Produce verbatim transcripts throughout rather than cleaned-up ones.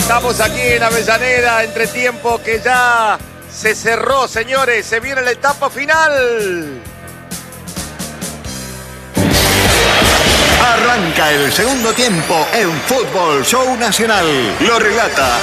Estamos aquí en Avellaneda, entre tiempo que ya se cerró, señores. Se viene la etapa final. Arranca el segundo tiempo en Fútbol Show Nacional. Lo relata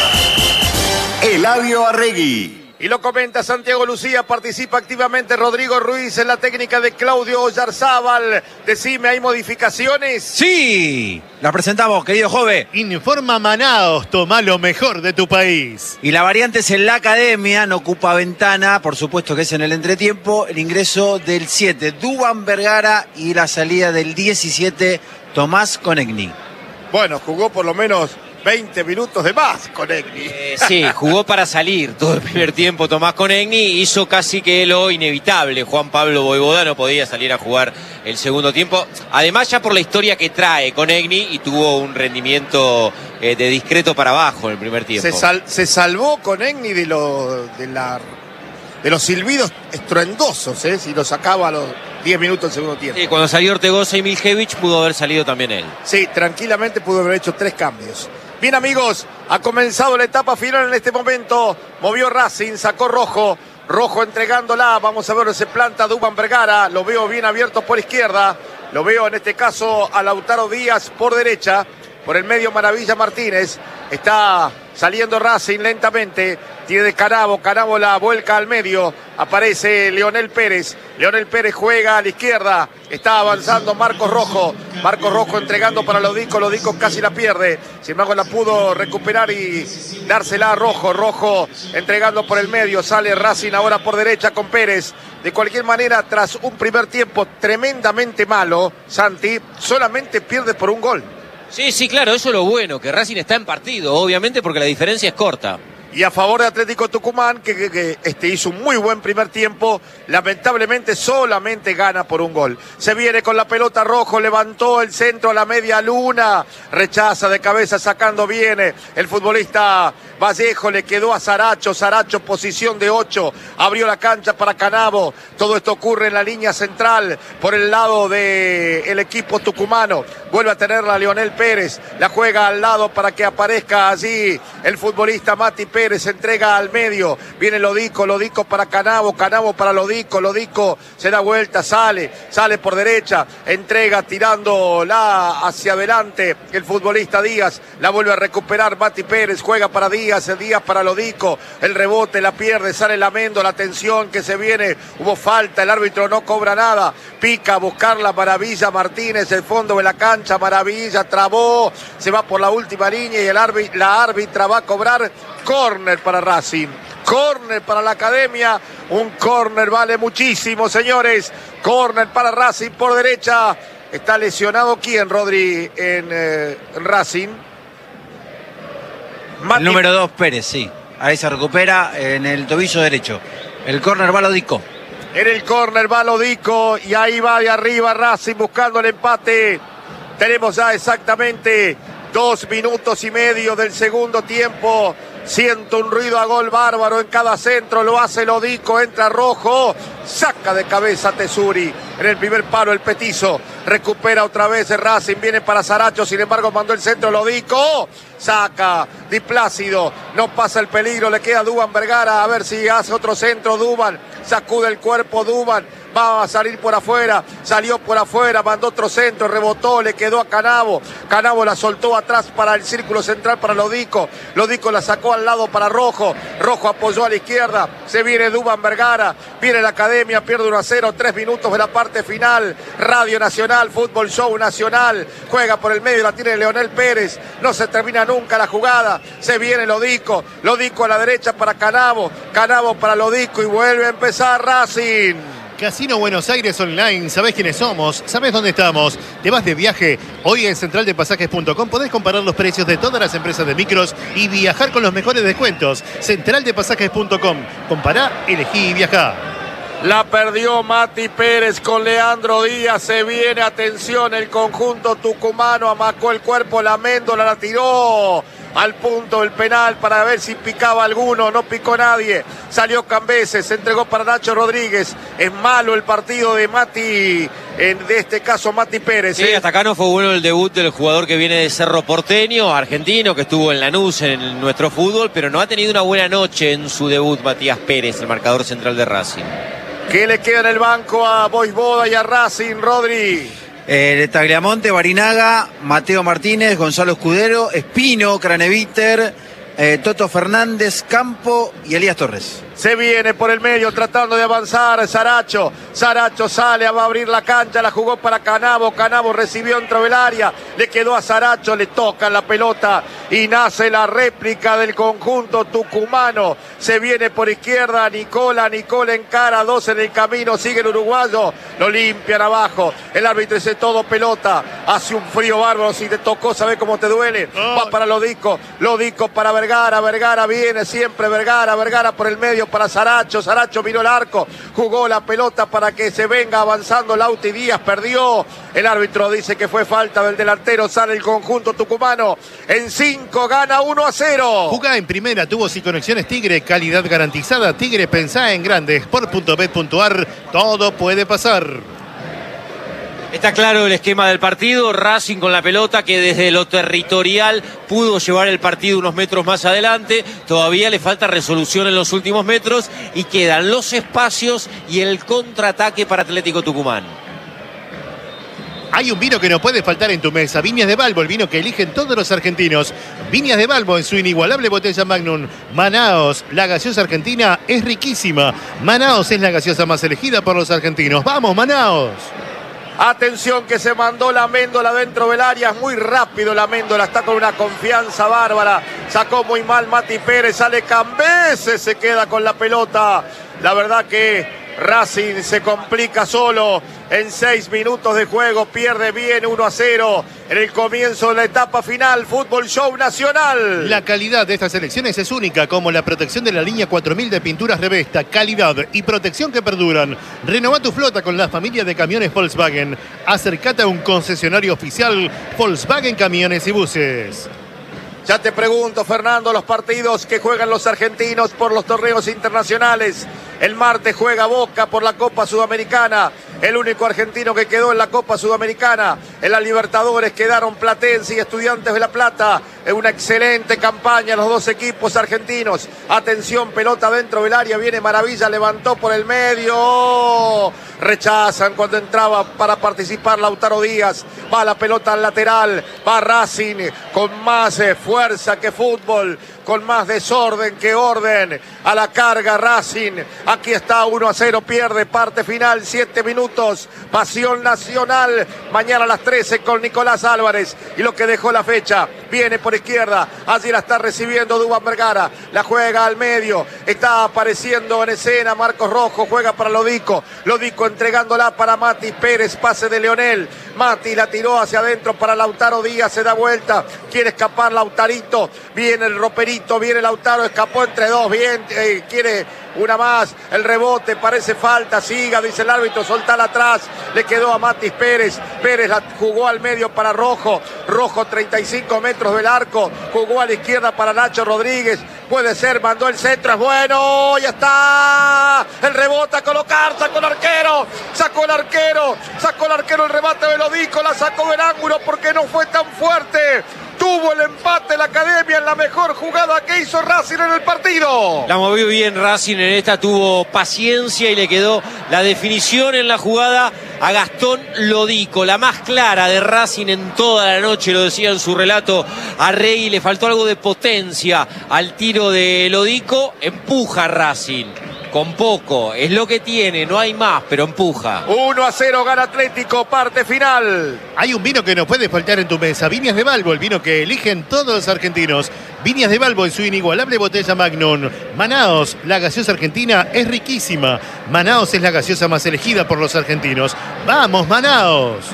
Eladio Arregui. Y lo comenta Santiago Lucía, participa activamente Rodrigo Ruiz en la técnica de Claudio Oyarzábal. Decime, ¿hay modificaciones? Sí, la presentamos, querido Jove. Informa Manaos, toma lo mejor de tu país. Y la variante es en la academia, no ocupa ventana, por supuesto que es en el entretiempo. El ingreso del siete, Duván Vergara, y la salida del diecisiete, Tomás Konechny. Bueno, jugó por lo menos veinte minutos de más Konechny. Eh, sí, jugó para salir todo el primer tiempo Tomás Konechny, hizo casi que lo inevitable. Juan Pablo Voivoda no podía salir a jugar el segundo tiempo. Además, ya por la historia que trae Konechny, y tuvo un rendimiento eh, de discreto para abajo en el primer tiempo. Se, sal, se salvó Konechny de, lo, de, la, de los silbidos estruendosos, ¿eh? Si lo sacaba a los diez minutos del segundo tiempo. Sí, cuando salió Ortegoza y Miljevic, pudo haber salido también él. Sí, tranquilamente pudo haber hecho tres cambios. Bien, amigos, ha comenzado la etapa final en este momento. Movió Racing, sacó Rojo. Rojo entregándola. Vamos a ver, se planta Duván Vergara. Lo veo bien abierto por izquierda. Lo veo en este caso a Lautaro Díaz por derecha. Por el medio Maravilla Martínez. Está saliendo Racing lentamente. Tiene de Canavo. Canavo la vuelca al medio. Aparece Leonel Pérez. Leonel Pérez juega a la izquierda. Está avanzando Marcos Rojo. Marcos Rojo entregando para Lodico. Lodico casi la pierde. Sin embargo, la pudo recuperar y dársela a Rojo. Rojo entregando por el medio. Sale Racing ahora por derecha con Pérez. De cualquier manera, tras un primer tiempo tremendamente malo, Santi solamente pierde por un gol. Sí, sí, claro, eso es lo bueno, que Racing está en partido, obviamente, porque la diferencia es corta. Y a favor de Atlético Tucumán, que, que, que este, hizo un muy buen primer tiempo, lamentablemente solamente gana por un gol. Se viene con la pelota Rojo, levantó el centro a la media luna, rechaza de cabeza, sacando bien el futbolista Vallejo, le quedó a Saracho, Saracho posición de ocho, abrió la cancha para Canavo. Todo esto ocurre en la línea central, por el lado del equipo tucumano. Vuelve a tenerla Leonel Pérez, la juega al lado para que aparezca allí el futbolista Mati Pérez. Se entrega al medio, viene Lodico, Lodico para Canavo, Canavo para Lodico, Lodico se da vuelta, sale, sale por derecha, entrega tirándola hacia adelante el futbolista Díaz, la vuelve a recuperar Mati Pérez, juega para Díaz, el Díaz para Lodico, el rebote la pierde, sale Lamendo, la tensión que se viene, hubo falta, el árbitro no cobra nada, pica a buscar la Maravilla Martínez, el fondo de la cancha, Maravilla trabó, se va por la última línea y el árbitro, la árbitra va a cobrar córner para Racing, córner para la academia, un córner vale muchísimo, señores, córner para Racing por derecha. Está lesionado quién, Rodri, en, eh, en Racing. Mati... El número dos, Pérez, sí, ahí se recupera en el tobillo derecho. El córner va Lodico. En el córner va Lodico y ahí va de arriba Racing buscando el empate. Tenemos ya exactamente dos minutos y medio del segundo tiempo. Siento un ruido a gol bárbaro en cada centro, lo hace Lodico, entra Rojo, saca de cabeza Tesuri, en el primer palo el petizo, recupera otra vez el Racing, viene para Saracho, sin embargo mandó el centro Lodico, saca Di Plácido, no pasa el peligro, le queda Duván Vergara, a ver si hace otro centro Duván, sacude el cuerpo Duván, va a salir por afuera, salió por afuera, mandó otro centro, rebotó, le quedó a Canavo, Canavo la soltó atrás para el círculo central para Lodico, Lodico la sacó al lado para Rojo, Rojo apoyó a la izquierda, se viene Duván Vergara, viene la academia, pierde uno a cero, tres minutos de la parte final, Radio Nacional, Fútbol Show Nacional, juega por el medio, la tiene Leonel Pérez, no se termina nunca la jugada, se viene Lodico, Lodico a la derecha para Canavo, Canavo para Lodico y vuelve a empezar Racing. Casino Buenos Aires Online, ¿sabés quiénes somos? ¿Sabés dónde estamos? ¿Te vas de viaje? Hoy en central de pasajes punto com podés comparar los precios de todas las empresas de micros y viajar con los mejores descuentos. central de pasajes punto com. Compará, elegí y viajá. La perdió Mati Pérez con Leandro Díaz. Se viene, atención, el conjunto tucumano amacó el cuerpo. La Méndola la tiró al punto del penal para ver si picaba alguno, no picó nadie, salió Cambeses, se entregó para Nacho Rodríguez. Es malo el partido de Mati, en, de este caso Mati Pérez. Sí, ¿eh? hasta acá no fue bueno el debut del jugador que viene de Cerro Porteño, argentino, que estuvo en Lanús en nuestro fútbol, pero no ha tenido una buena noche en su debut Matías Pérez, el marcador central de Racing. ¿Qué le queda en el banco a Boisboda y a Racing, Rodri? Eh, Tagliamonte, Barinaga, Mateo Martínez, Gonzalo Escudero, Espino, Craneviter, eh, Toto Fernández, Campo y Elías Torres. Se viene por el medio tratando de avanzar Saracho. Saracho sale, va a abrir la cancha, la jugó para Canavo. Canavo recibió dentro del área, le quedó a Saracho, le toca la pelota y nace la réplica del conjunto tucumano. Se viene por izquierda Nicola, Nicola encara, dos en el camino, sigue el uruguayo, lo limpian abajo. El árbitro dice todo pelota, hace un frío bárbaro, si te tocó, sabe cómo te duele. Va para Lodico, Lodico para Vergara, Vergara viene siempre, Vergara, Vergara por el medio para Saracho, Saracho miró el arco, jugó la pelota para que se venga avanzando Lauti Díaz, perdió, el árbitro dice que fue falta del delantero, sale el conjunto tucumano, en cinco gana uno a cero. Jugá en primera, tubos y conexiones Tigre, calidad garantizada. Tigre, pensá en grande, sport punto bet punto a r, todo puede pasar. Está claro el esquema del partido, Racing con la pelota que desde lo territorial pudo llevar el partido unos metros más adelante, todavía le falta resolución en los últimos metros y quedan los espacios y el contraataque para Atlético Tucumán. Hay un vino que no puede faltar en tu mesa, Viñas de Balbo, el vino que eligen todos los argentinos. Viñas de Balbo en su inigualable botella Magnum. Manaos, la gaseosa argentina es riquísima. Manaos es la gaseosa más elegida por los argentinos. ¡Vamos, Manaos! Atención que se mandó la Méndola dentro del área, es muy rápido la Méndola, está con una confianza bárbara, sacó muy mal Mati Pérez, sale Cambeses, se queda con la pelota, la verdad que Racing se complica solo en seis minutos de juego, pierde bien uno a cero en el comienzo de la etapa final. Fútbol Show Nacional. La calidad de estas elecciones es única, como la protección de la línea cuatro mil de pinturas Revesta, calidad y protección que perduran. Renová tu flota con la familia de camiones Volkswagen. Acercate a un concesionario oficial Volkswagen Camiones y Buses. Ya te pregunto, Fernando, los partidos que juegan los argentinos por los torneos internacionales. El martes juega Boca por la Copa Sudamericana. El único argentino que quedó en la Copa Sudamericana. En la Libertadores quedaron Platense y Estudiantes de La Plata. Es una excelente campaña los dos equipos argentinos. Atención, pelota dentro del área. Viene Maravilla, levantó por el medio. Rechazan cuando entraba para participar Lautaro Díaz. Va la pelota al lateral. Va Racing con más eh, fuerza que fútbol. Con más desorden que orden. A la carga Racing. Aquí está uno a cero. Pierde parte final. siete minutos. Pasión Nacional. Mañana a las trece con Nicolás Álvarez. Y lo que dejó la fecha. Viene por izquierda. Allí la está recibiendo Duván Vergara. La juega al medio. Está apareciendo en escena Marcos Rojo. Juega para Lodico. Lodico entregándola para Mati Pérez. Pase de Leonel. Mati la tiró hacia adentro para Lautaro Díaz. Se da vuelta. Quiere escapar Lautarito. Viene el roperito. Viene Lautaro. Escapó entre dos. Bien. Eh, quiere una más. El rebote. Parece falta. Siga. Dice el árbitro. Soltala atrás. Le quedó a Matis Pérez. Pérez la jugó al medio para Rojo. Rojo treinta y cinco metros del arco. Jugó a la izquierda para Nacho Rodríguez. Puede ser. Mandó el centro. Es bueno. Ya está. El rebote a colocar. Sacó el arquero. Sacó el arquero. Sacó el arquero el remate de Lodico. La sacó del ángulo porque no fue tan fuerte. Tuvo el empate la Academia en la mejor jugada que hizo Racing en el partido. La movió bien Racing en esta, tuvo paciencia y le quedó la definición en la jugada a Gastón Lodico, la más clara de Racing en toda la noche, lo decía en su relato a Rey, le faltó algo de potencia al tiro de Lodico, empuja Racing. Con poco, es lo que tiene, no hay más, pero empuja. uno a cero gana Atlético, parte final. Hay un vino que no puede faltar en tu mesa, Viñas de Balbo, el vino que eligen todos los argentinos. Viñas de Balbo en su inigualable botella Magnum. Manaos, la gaseosa argentina es riquísima. Manaos es la gaseosa más elegida por los argentinos. ¡Vamos, Manaos!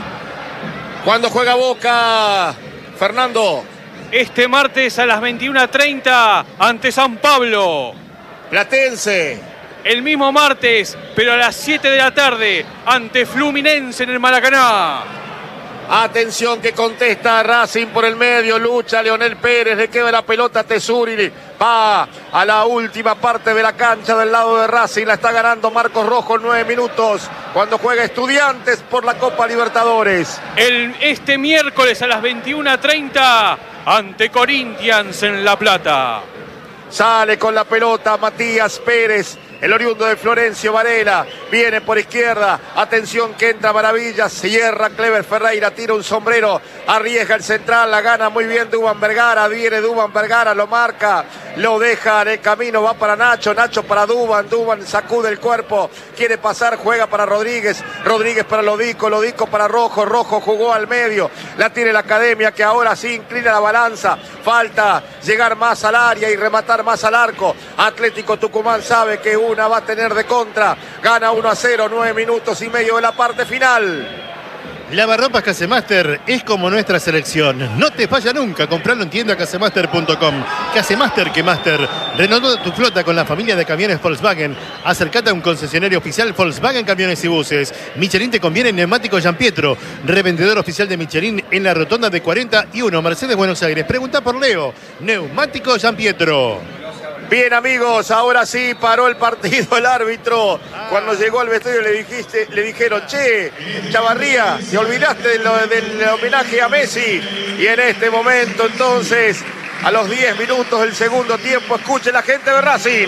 ¿Cuándo juega Boca, Fernando? Este martes a las veintiuna treinta ante San Pablo. Platense. El mismo martes, pero a las siete de la tarde, ante Fluminense en el Maracaná. Atención que contesta Racing por el medio, lucha Leonel Pérez, le queda la pelota a Tesuri, va a la última parte de la cancha del lado de Racing, la está ganando Marcos Rojo en nueve minutos, cuando juega Estudiantes por la Copa Libertadores. El, este miércoles a las veintiuna treinta ante Corinthians en La Plata. Sale con la pelota Matías Pérez, el oriundo de Florencio Varela, viene por izquierda, atención que entra Maravillas, cierra Clever Ferreira, tira un sombrero, arriesga el central, la gana muy bien Duván Vergara, viene Duván Vergara, lo marca, lo deja en el camino, va para Nacho, Nacho para Duván, Duván sacude el cuerpo, quiere pasar, juega para Rodríguez, Rodríguez para Lodico, Lodico para Rojo, Rojo jugó al medio, la tiene la Academia que ahora sí inclina la balanza, falta llegar más al área y rematar más al arco, Atlético Tucumán sabe que una va a tener de contra, gana uno a cero, nueve minutos y medio de la parte final. Lavarropas Casemaster es como nuestra selección. No te falla nunca. Compralo en tienda casemaster punto com. Casemaster que Master. Renueva tu flota con la familia de camiones Volkswagen. Acércate a un concesionario oficial Volkswagen Camiones y Buses. Michelin te conviene en neumáticos Gianpietro. Revendedor oficial de Michelin en la rotonda de cuarenta y uno Mercedes Buenos Aires. Pregunta por Leo. Neumáticos Gianpietro. Bien amigos, ahora sí paró el partido el árbitro. Cuando llegó al vestuario le dijiste, le dijeron, che, Chavarría, te olvidaste de lo, del homenaje a Messi. Y en este momento entonces, a los diez minutos del segundo tiempo, escuche la gente de Racing.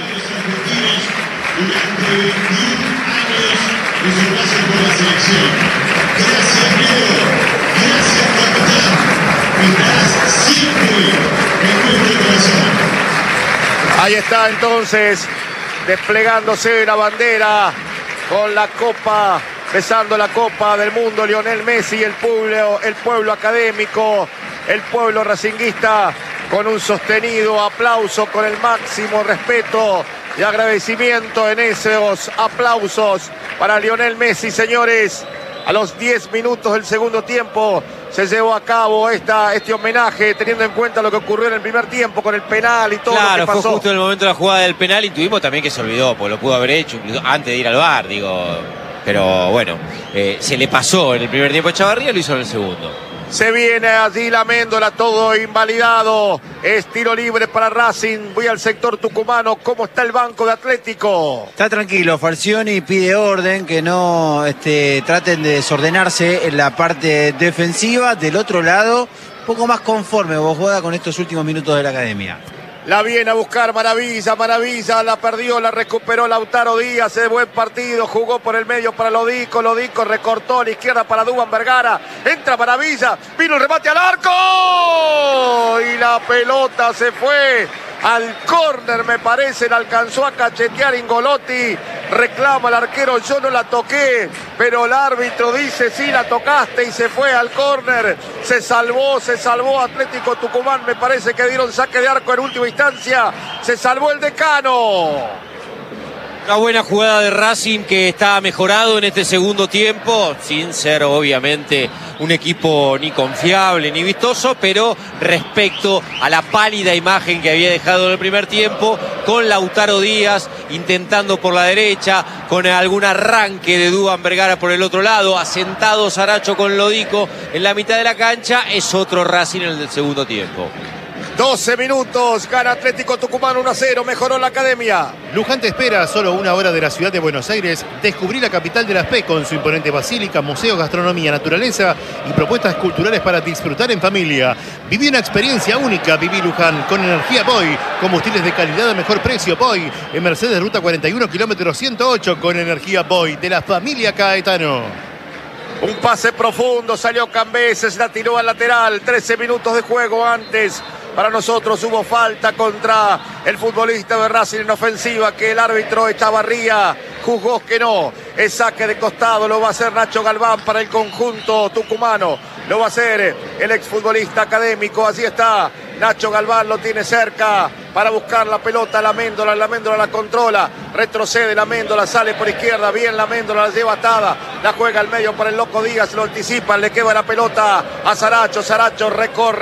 Gracias Diego, gracias capitán, estás siempre en nuestro corazón. Ahí está entonces desplegándose la bandera con la copa, besando la copa del mundo Lionel Messi, el pueblo, el pueblo académico, el pueblo racinguista, con un sostenido aplauso, con el máximo respeto y agradecimiento en esos aplausos para Lionel Messi, señores. A los diez minutos del segundo tiempo se llevó a cabo esta, este homenaje, teniendo en cuenta lo que ocurrió en el primer tiempo con el penal y todo claro, lo que pasó. Fue justo en el momento de la jugada del penal, intuimos también que se olvidó, porque lo pudo haber hecho antes de ir al V A R, digo. Pero bueno, eh, se le pasó en el primer tiempo a Chavarría, lo hizo en el segundo. Se viene allí la Méndola, todo invalidado. Es tiro libre para Racing. Voy al sector tucumano. ¿Cómo está el banco de Atlético? Está tranquilo. Falcioni pide orden, que no este, traten de desordenarse en la parte defensiva. Del otro lado, un poco más conforme Bojueda con estos últimos minutos de la Academia. La viene a buscar Maravilla, Maravilla la perdió, la recuperó Lautaro Díaz, de buen partido, jugó por el medio para Lodico, Lodico recortó a la izquierda para Duván Vergara, entra Maravilla, vino el remate al arco y la pelota se fue al córner, me parece, la alcanzó a cachetear Ingolotti, reclama el arquero, yo no la toqué, pero el árbitro dice sí la tocaste y se fue al córner, se salvó, se salvó Atlético Tucumán, me parece que dieron saque de arco en última instancia, se salvó el decano. Una buena jugada de Racing que está mejorado en este segundo tiempo, sin ser obviamente un equipo ni confiable ni vistoso, pero respecto a la pálida imagen que había dejado en el primer tiempo, con Lautaro Díaz intentando por la derecha, con algún arranque de Duván Vergara por el otro lado, asentado Saracho con Lodico en la mitad de la cancha, es otro Racing en el segundo tiempo. doce minutos, gana Atlético Tucumán uno a cero, mejoró la Academia. Luján te espera a solo una hora de la ciudad de Buenos Aires. Descubrí la capital de las P con su imponente basílica, museos, gastronomía, naturaleza y propuestas culturales para disfrutar en familia. Viví una experiencia única, viví Luján con energía Boy, combustibles de calidad a mejor precio Boy, en Mercedes Ruta cuarenta y uno, kilómetro ciento ocho, con energía Boy de la familia Caetano. Un pase profundo, salió Cambeses, la tiró al lateral, trece minutos de juego antes. Para nosotros hubo falta contra el futbolista de Racing en ofensiva, que el árbitro Echavarría juzgó que no. Es saque de costado, lo va a hacer Nacho Galván para el conjunto tucumano. Lo va a hacer el exfutbolista académico, así está. Nacho Galván lo tiene cerca para buscar la pelota, la Méndola, la Méndola la controla, retrocede la Méndola, sale por izquierda, bien la Méndola, la lleva atada, la juega al medio para el Loco Díaz, lo anticipa, le queda la pelota a Saracho, Saracho recorre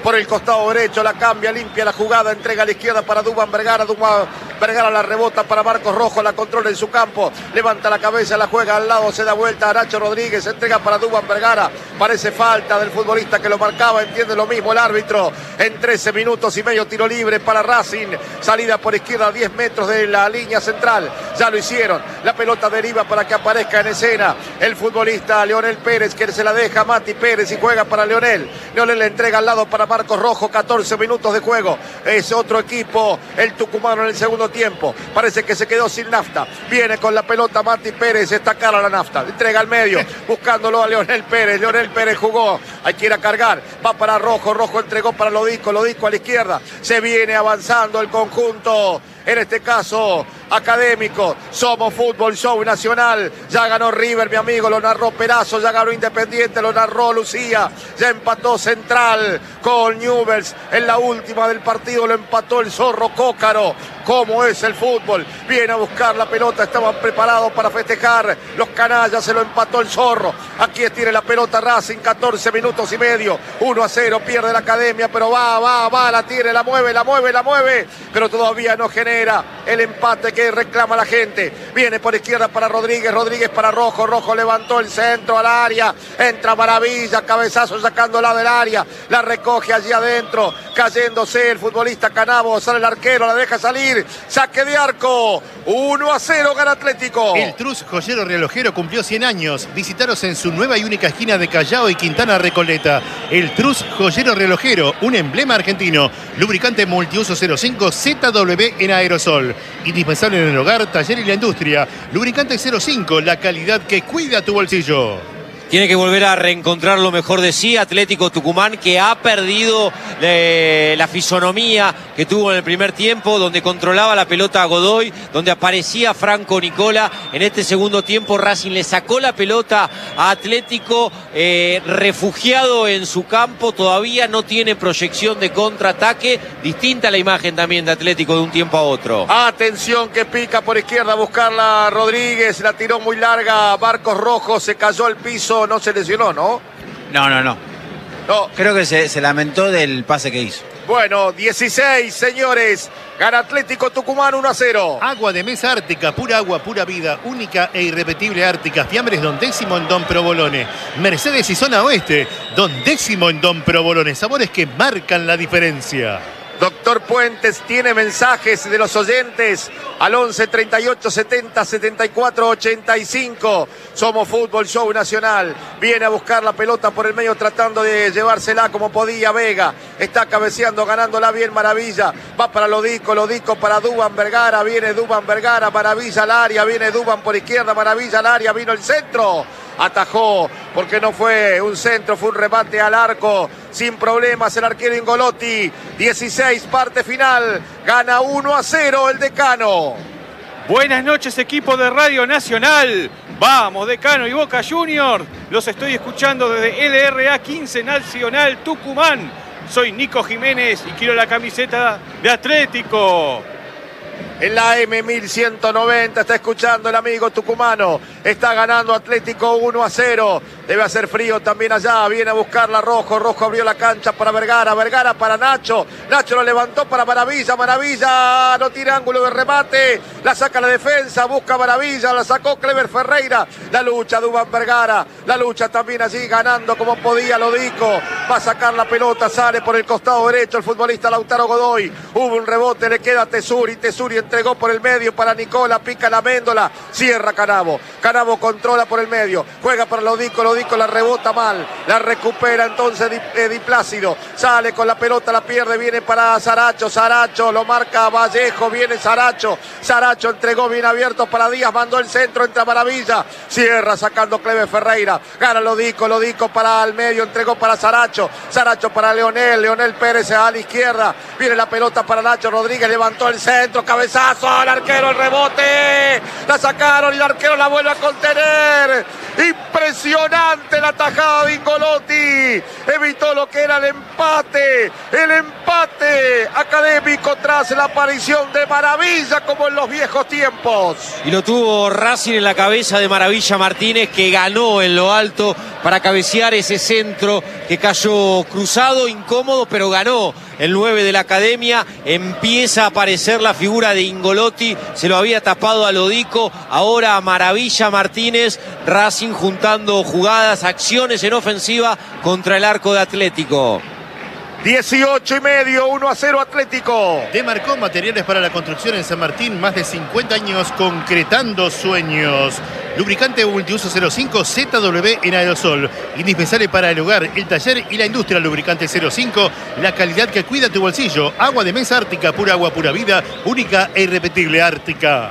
por el costado derecho, la cambia, limpia la jugada, entrega a la izquierda para Duván Vergara, Duván Vergara la rebota para Marcos Rojo, la controla en su campo, levanta la cabeza, la juega al lado, se da vuelta a Nacho Rodríguez, entrega para Duván Vergara, parece falta del futbolista que lo marcaba, entiende lo mismo el árbitro, en trece minutos y medio tiro libre para Racing, salida por izquierda a diez metros de la línea central, ya lo hicieron, la pelota deriva para que aparezca en escena el futbolista Leonel Pérez, que se la deja a Mati Pérez y juega para Leonel, Leonel le entrega al lado para Marcos Rojo, catorce minutos de juego, es otro equipo, el tucumano en el segundo tiempo, parece que se quedó sin nafta, viene con la pelota Mati Pérez, está cara la nafta, entrega al medio, buscándolo a Leonel Pérez, Leonel Pérez jugó, hay que ir a cargar, va para Rojo, Rojo entregó para Lodico, Lodico a la izquierda, se viene avanzando el conjunto, en este caso Académico, Somos Fútbol Show Nacional, ya ganó River, mi amigo, lo narró Perazo, ya ganó Independiente, lo narró Lucía, ya empató Central con Newell's, en la última del partido lo empató el Zorro Cócaro, cómo es el fútbol, viene a buscar la pelota, estaban preparados para festejar, los canallas, se lo empató el Zorro, aquí tiene la pelota Racing, catorce minutos y medio, uno a cero, pierde la Academia, pero va, va, va, la tiene, la mueve, la mueve, la mueve, pero todavía no genera el empate que reclama la gente, viene por izquierda para Rodríguez, Rodríguez para Rojo, Rojo levantó el centro al área, entra Maravilla, cabezazo sacándola del área, la recoge allí adentro, cayéndose el futbolista Canavo, sale el arquero, la deja salir, saque de arco, uno a cero gana Atlético. El Trus Joyero Relojero cumplió cien años, visitaros en su nueva y única esquina de Callao y Quintana Recoleta, el Trus Joyero Relojero, un emblema argentino, lubricante multiuso cero cinco Z W en aerosol, indispensable en el hogar, taller y la industria, lubricante cero cinco, la calidad que cuida tu bolsillo. Tiene que volver a reencontrar lo mejor de sí Atlético Tucumán, que ha perdido eh, la fisonomía que tuvo en el primer tiempo, donde controlaba la pelota a Godoy, donde aparecía Franco Nicola. En este segundo tiempo Racing le sacó la pelota a Atlético, eh, refugiado en su campo, todavía no tiene proyección de contraataque, distinta la imagen también de Atlético de un tiempo a otro. Atención que pica por izquierda a buscarla Rodríguez, la tiró muy larga, Marcos Rojo, se cayó al piso, no se lesionó, ¿no? No, no, no. No. Creo que se, se lamentó del pase que hizo. Bueno, dieciséis, señores. Gana Atlético Tucumán uno a cero. Agua de mesa Ártica, pura agua, pura vida, única e irrepetible Ártica. Fiambres Don Décimo en Don Provolone. Mercedes y Zona Oeste, Don Décimo en Don Provolone. Sabores que marcan la diferencia. Doctor Puentes tiene mensajes de los oyentes al once treinta y ocho setenta setenta y cuatro ochenta y cinco. Somos Fútbol Show Nacional. Viene a buscar la pelota por el medio tratando de llevársela como podía Vega. Está cabeceando, ganándola bien Maravilla. Va para Lodico, Lodico para Duván Vergara. Viene Duván Vergara, Maravilla al área. Viene Duván por izquierda, Maravilla al área. Vino el centro. Atajó, porque no fue un centro, fue un remate al arco, sin problemas el arquero Ingolotti. dieciséis, parte final, gana uno a cero el Decano. Buenas noches, equipo de Radio Nacional. Vamos, Decano y Boca Juniors. Los estoy escuchando desde L R A quince Nacional Tucumán. Soy Nico Jiménez y quiero la camiseta de Atlético. En la M mil ciento noventa está escuchando el amigo tucumano. Está ganando Atlético uno a cero. Debe hacer frío también allá. Viene a buscarla Rojo. Rojo abrió la cancha para Vergara. Vergara para Nacho. Nacho lo levantó para Maravilla. Maravilla no tiene ángulo de remate. La saca la defensa. Busca Maravilla. La sacó Clever Ferreira. La lucha Duván Vergara. La lucha también allí ganando como podía Lodico. Va a sacar la pelota. Sale por el costado derecho el futbolista Lautaro Godoy. Hubo un rebote. Le queda a Tesuri. Tesuri entregó por el medio para Nicola. Pica la Méndola. Cierra Canavo. Canavo controla por el medio. Juega para Lodico. Lodico la rebota mal. La recupera entonces Di, eh, Di Plácido. Sale con la pelota. La pierde. Viene para Saracho. Saracho lo marca Vallejo. Viene Saracho. Saracho entregó bien abierto para Díaz. Mandó el centro. Entra Maravilla. Cierra sacando Clever Ferreira. Gana Lodico. Lodico para el medio. Entregó para Saracho. Saracho para Leonel. Leonel Pérez a la izquierda. Viene la pelota para Nacho Rodríguez. Levantó el centro. Cabeza cabezazo, el arquero, el rebote, la sacaron y el arquero la vuelve a contener. Impresionante la tajada de Ingolotti, evitó lo que era el empate, el empate académico tras la aparición de Maravilla como en los viejos tiempos. Y lo tuvo Racing en la cabeza de Maravilla Martínez, que ganó en lo alto para cabecear ese centro que cayó cruzado, incómodo, pero ganó el nueve de la Academia. Empieza a aparecer la figura de Ingolotti, se lo había tapado a Lodico, ahora Maravilla Martínez. Racing juntando jugadas, acciones en ofensiva contra el arco de Atlético. dieciocho y medio, uno a cero Atlético. Demarcó materiales para la construcción en San Martín, más de cincuenta años concretando sueños. Lubricante multiuso cero cinco Z W en aerosol, indispensable para el hogar, el taller y la industria. Lubricante cero cinco, la calidad que cuida tu bolsillo. Agua de mesa Ártica, pura agua, pura vida, única e irrepetible Ártica.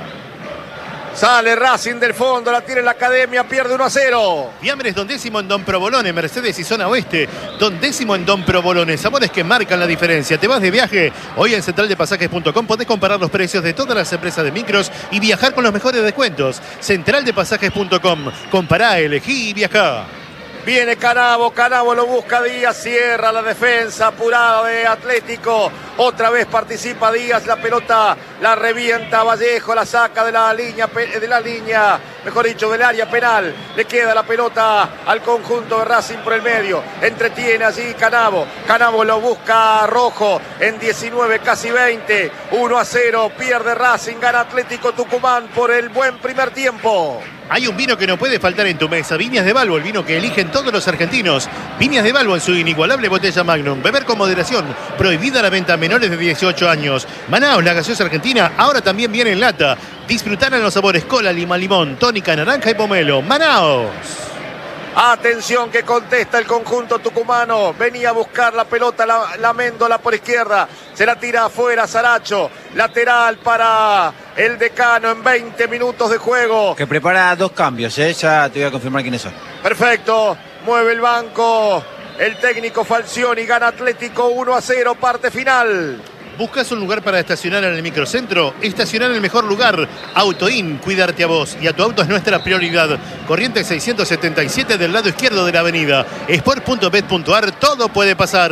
Sale Racing del fondo, la tiene la Academia, pierde uno a cero. Fiambres Don Décimo en Don Provolone, Mercedes y Zona Oeste. Don Décimo en Don Provolone, sabores que marcan la diferencia. ¿Te vas de viaje? Hoy en central de pasajes punto com podés comparar los precios de todas las empresas de micros y viajar con los mejores descuentos. central de pasajes punto com, compará, elegí y viajá. Viene Canavo, Canavo lo busca Díaz, cierra la defensa apurada de Atlético. Otra vez participa Díaz, la pelota la revienta Vallejo, la saca de la línea, de la línea, mejor dicho, del área penal. Le queda la pelota al conjunto de Racing por el medio. Entretiene allí Canavo. Canavo lo busca Rojo en diecinueve, casi veinte. uno a cero, pierde Racing, gana Atlético Tucumán por el buen primer tiempo. Hay un vino que no puede faltar en tu mesa. Viñas de Balbo, el vino que eligen todos los argentinos. Viñas de Balbo en su inigualable botella Magnum. Beber con moderación. Prohibida la venta a menores de dieciocho años. Manaos, la gaseosa argentina, ahora también viene en lata. Disfrutar en los sabores cola, lima, limón, tónica, naranja y pomelo. Manaos. Atención que contesta el conjunto tucumano. Venía a buscar la pelota, la, la Méndola por izquierda. Se la tira afuera Saracho. Lateral para el Decano en veinte minutos de juego. Que prepara dos cambios, ¿eh? Ya te voy a confirmar quiénes son. Perfecto. Mueve el banco el técnico Falcioni. Gana Atlético uno a cero, parte final. ¿Buscas un lugar para estacionar en el microcentro? Estacionar en el mejor lugar. Autoin, cuidarte a vos y a tu auto es nuestra prioridad. Corrientes seiscientos setenta y siete del lado izquierdo de la avenida. sport punto bet punto ar, todo puede pasar.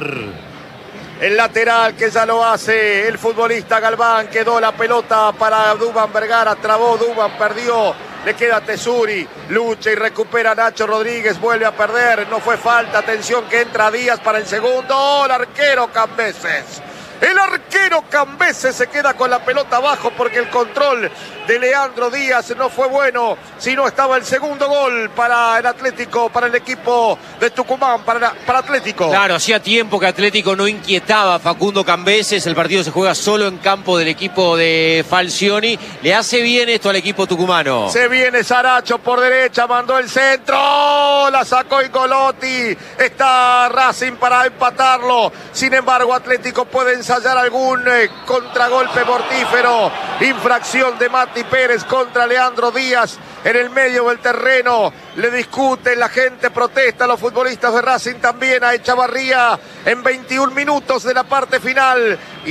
El lateral que ya lo hace el futbolista Galván. Quedó la pelota para Duván Vergara. Trabó Duván, perdió. Le queda Tesuri. Lucha y recupera Nacho Rodríguez. Vuelve a perder. No fue falta. Atención que entra Díaz para el segundo. ¡Oh, el arquero Cambeses! El arquero Cambeses se queda con la pelota abajo porque el control de Leandro Díaz no fue bueno. Si no estaba el segundo gol para el Atlético, para el equipo de Tucumán, para, para Atlético. Claro, hacía tiempo que Atlético no inquietaba a Facundo Cambeses. El partido se juega solo en campo del equipo de Falcioni. Le hace bien esto al equipo tucumano. Se viene Saracho por derecha, mandó el centro. La sacó Ingolotti. Está Racing para empatarlo. Sin embargo, Atlético puede ensayar algún eh, contragolpe mortífero. Infracción de Mati Pérez contra Leandro Díaz en el medio del terreno. Le discuten, la gente protesta, los futbolistas de Racing también a Echavarría en veintiún minutos de la parte final. Y...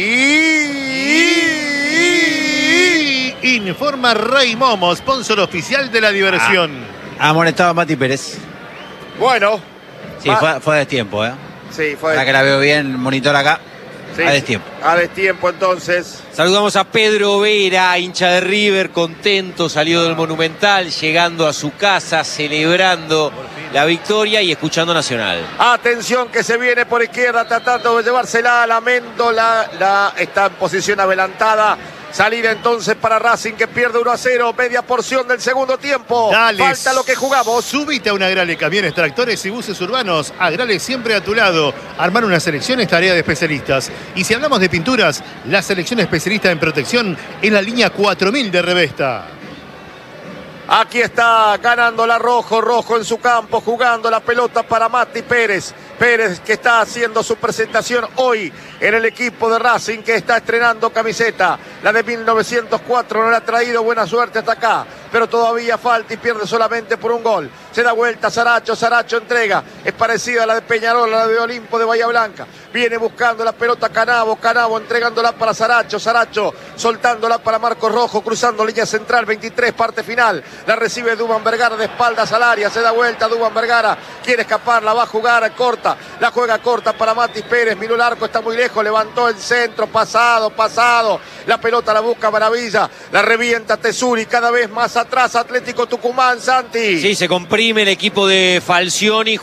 y... informa Rey Momo, sponsor oficial de la diversión. Ah, amonestado a Mati Pérez. Bueno. Sí, fue, fue a destiempo, ¿eh? Sí, fue. Para que la veo bien, monitor acá. Sí, a destiempo. A destiempo entonces. Saludamos a Pedro Vera, hincha de River, contento, salió del Monumental, llegando a su casa, celebrando la victoria y escuchando Nacional. Atención que se viene por izquierda tratando de llevársela a la Méndola, la, está en posición adelantada. Salida entonces para Racing que pierde uno a cero, media porción del segundo tiempo. Dale, falta lo que jugamos. Subite a una Agrale, camiones, tractores y buses urbanos. Agrale siempre a tu lado. Armar una selección es tarea de especialistas. Y si hablamos de pinturas, la selección especialista en protección es la línea cuatro mil de Revesta. Aquí está ganando la Rojo, Rojo en su campo, jugando la pelota para Mati Pérez. Pérez que está haciendo su presentación hoy en el equipo de Racing que está estrenando camiseta. La de mil novecientos cuatro no le ha traído buena suerte hasta acá, pero todavía falta y pierde solamente por un gol. se da vuelta Saracho, Saracho entrega, es parecida a la de Peñarol, a la de Olimpo de Bahía Blanca, viene buscando la pelota Canavo, Canavo entregándola para Saracho, Saracho soltándola para Marcos Rojo, cruzando línea central, veintitrés, parte final, la recibe Duván Vergara de espaldas al área, se da vuelta Duván Vergara, quiere escapar, la va a jugar corta, la juega corta para Matis Pérez, miró el arco, está muy lejos, levantó el centro, pasado, pasado, la pelota la busca Maravilla, la revienta Tesuri, cada vez más atrás Atlético Tucumán, Santi. Sí, se comprime el equipo de Falcioni.